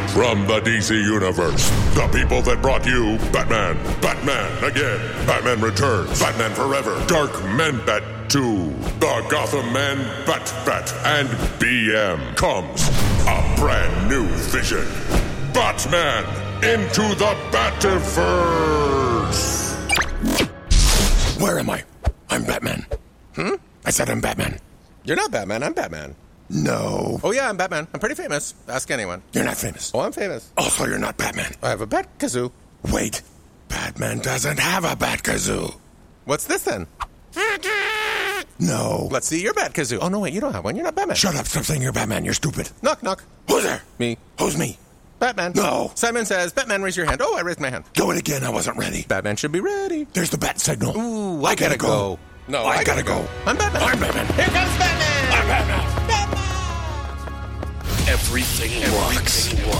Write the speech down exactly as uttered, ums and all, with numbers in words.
From the D C Universe, the people that brought you Batman, Batman Again, Batman Returns, Batman Forever, Dark Men Bat two, the Gotham Man Bat Bat, and B M comes a brand new vision. Batman into the Bativerse! Where am I? I'm Batman. Hmm? I said I'm Batman. You're not Batman, I'm Batman. No. Oh yeah, I'm Batman. I'm pretty famous. Ask anyone. You're not famous. Oh, I'm famous. Also, you're not Batman. I have a bat kazoo. Wait. Batman doesn't have a bat kazoo. What's this then? No. Let's see your bat kazoo. Oh no, wait, you don't have one. You're not Batman. Shut up. Stop saying you're Batman. You're stupid. Knock, knock. Who's there? Me. Who's me? Batman. No. Simon says, Batman, raise your hand. Oh, I raised my hand. Do it again. I wasn't ready. Batman should be ready. There's the bat signal. Ooh, I, I gotta, gotta go. go. No, I, I gotta, gotta go. go. I'm Batman. I'm Batman. Here comes Batman. I'm Batman. Batman. Everything works.